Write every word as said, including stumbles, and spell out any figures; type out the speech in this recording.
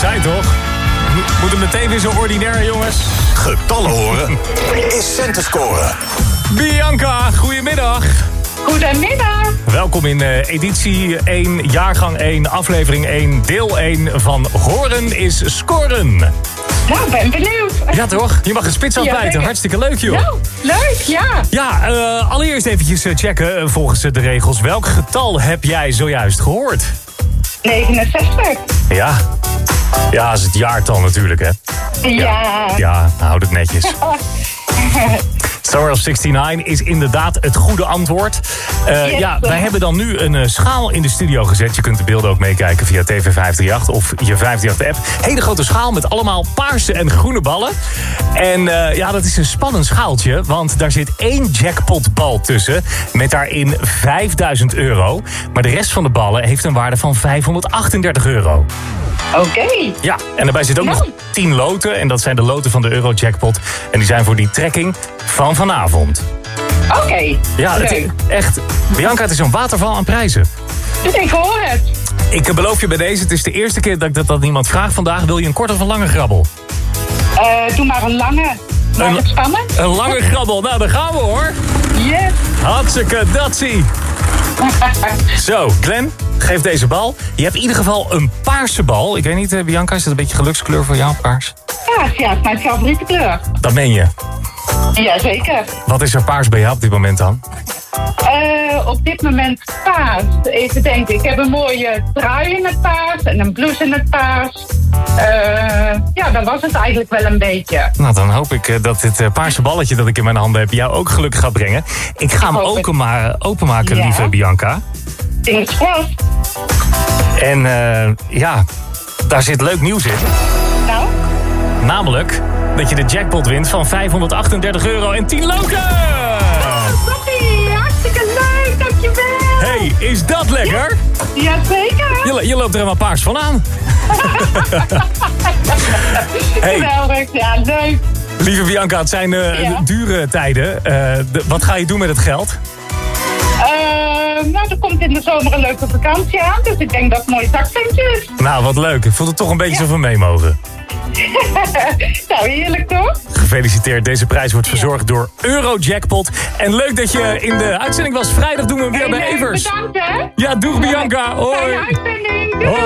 zei toch? Moet het meteen weer zo ordinair, jongens? Getallen horen is centen scoren. Bianca, goedemiddag. Goedemiddag. Welkom in uh, editie één, jaargang één, aflevering één, deel één van Horen is Scoren. Nou, ben benieuwd. Ja toch? Je mag een spits afbijten. Ja, hartstikke leuk, joh. Nou, leuk, ja. Ja, uh, allereerst eventjes checken uh, volgens de regels. Welk getal heb jij zojuist gehoord? negenenzestig. Ja. Ja, dat is het jaartal natuurlijk, hè? Ja. Ja, houd het netjes. Summer of negenenzestig is inderdaad het goede antwoord. Uh, Yes. Ja, wij hebben dan nu een uh, schaal in de studio gezet. Je kunt de beelden ook meekijken via T V vijf drie acht of je vijf drie acht app. Hele grote schaal met allemaal paarse en groene ballen. En uh, ja, dat is een spannend schaaltje, want daar zit één jackpotbal tussen met daarin vijfduizend euro. Maar de rest van de ballen heeft een waarde van vijfhonderdachtendertig euro. Oké. Okay. Ja, en daarbij zit ook Nou. nog tien loten. En dat zijn de loten van de Eurojackpot. En die zijn voor die trekking van vanavond. Oké. Okay. Ja, het is echt... Bianca, het is een waterval aan prijzen. Dus ik hoor het. Ik beloof je bij deze, het is de eerste keer dat ik dat, dat niemand vraagt vandaag. Wil je een korte of een lange grabbel? Uh, doe maar een lange. Maak Een- het spannend. Een lange grabbel. Nou, daar gaan we hoor. Yes. Hartstikke datsie. Zo, Glenn, geef deze bal. Je hebt in ieder geval een paarse bal. Ik weet niet, eh, Bianca, is dat een beetje gelukskleur voor jou, paars? Ja, ja, het is mijn favoriete kleur. Dat meen je. Jazeker. Wat is er paars bij jou op dit moment dan? Uh, op dit moment paars. Even denken, ik heb een mooie trui in het paars en een blouse in het paars. Uh, ja, dat was het eigenlijk wel een beetje. Nou, dan hoop ik eh, dat dit eh, paarse balletje dat ik in mijn handen heb jou ook geluk gaat brengen. Ik ga hem hoop het. openma- openmaken, Ja. lieve Bianca. Fingers crossed. En eh, ja, daar zit leuk nieuws in. Nou, Namelijk dat je de jackpot wint van vijfhonderdachtendertig euro en tien loten. Sophie, hartstikke leuk, dankjewel. Hey, is dat lekker? Jazeker. Je, je loopt er helemaal paars van aan. Hey. Geweldig, ja, leuk. Lieve Bianca, het zijn eh, Ja. dure tijden. Eh, de- wat ga je doen met het geld? Uh, nou, er komt in de zomer een leuke vakantie aan, dus ik denk dat het mooi zakcentje is. Nou, wat leuk. Ik voel het toch een beetje Ja. zo van mee mogen. Nou, heerlijk toch? Gefeliciteerd, deze prijs wordt verzorgd door Eurojackpot. En leuk dat je in de uitzending was. Vrijdag doen we hem weer Hey, bij leuk, Evers. bedankt hè. Ja, doeg Bianca. Hoi. Fijne uitzending. Doei. Hoi.